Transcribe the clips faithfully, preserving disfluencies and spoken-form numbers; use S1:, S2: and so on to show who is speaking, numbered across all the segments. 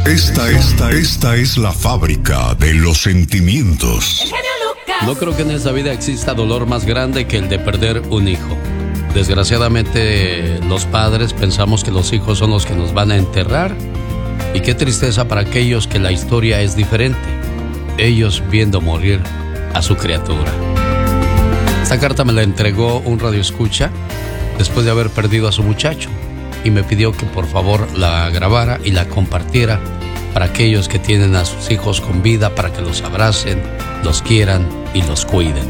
S1: Esta, esta, esta es la fábrica de los sentimientos.
S2: No creo que en esta vida exista dolor más grande que el de perder un hijo. Desgraciadamente, los padres pensamos que los hijos son los que nos van a enterrar. Y qué tristeza para aquellos que la historia es diferente. Ellos viendo morir a su criatura. Esta carta me la entregó un radioescucha después de haber perdido a su muchacho. Y me pidió que por favor la grabara y la compartiera para aquellos que tienen a sus hijos con vida, para que los abracen, los quieran y los cuiden.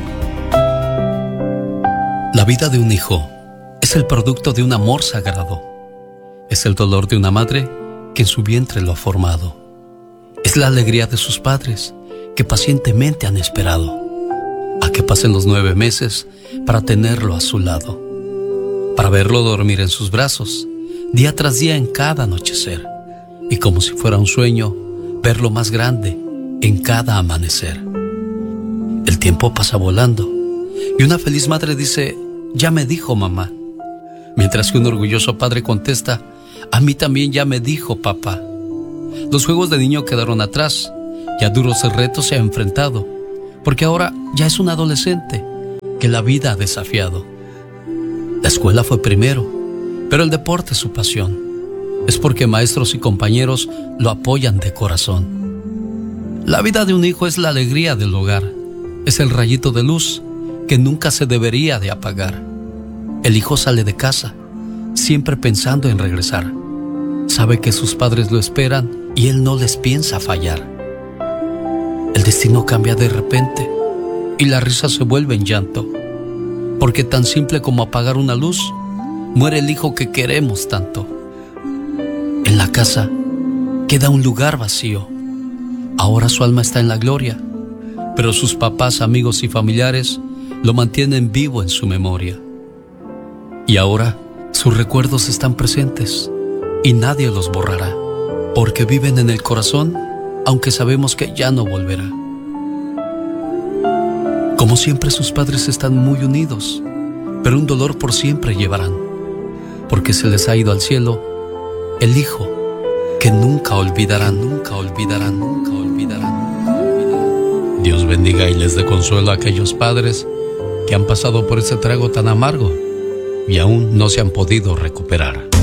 S2: La vida de un hijo es el producto de un amor sagrado. Es el dolor de una madre que en su vientre lo ha formado. Es la alegría de sus padres que pacientemente han esperado a que pasen los nueve meses para tenerlo a su lado, para verlo dormir en sus brazos día tras día en cada anochecer, y como si fuera un sueño, verlo más grande en cada amanecer. El tiempo pasa volando y una feliz madre dice: ya me dijo mamá, mientras que un orgulloso padre contesta: a mí también ya me dijo papá. Los juegos de niño quedaron atrás y a duros retos se ha enfrentado, porque ahora ya es un adolescente que la vida ha desafiado. La escuela fue primero, pero el deporte es su pasión. Es porque maestros y compañeros lo apoyan de corazón. La vida de un hijo es la alegría del hogar. Es el rayito de luz que nunca se debería de apagar. El hijo sale de casa, siempre pensando en regresar. Sabe que sus padres lo esperan y él no les piensa fallar. El destino cambia de repente y la risa se vuelve en llanto, porque tan simple como apagar una luz, muere el hijo que queremos tanto. En la casa queda un lugar vacío. Ahora su alma está en la gloria, pero sus papás, amigos y familiares lo mantienen vivo en su memoria. Y ahora sus recuerdos están presentes y nadie los borrará, porque viven en el corazón, aunque sabemos que ya no volverá. Como siempre, sus padres están muy unidos, pero un dolor por siempre llevarán, porque se les ha ido al cielo el hijo que nunca olvidarán, nunca olvidarán, nunca olvidarán. Dios bendiga y les dé consuelo a aquellos padres que han pasado por ese trago tan amargo y aún no se han podido recuperar.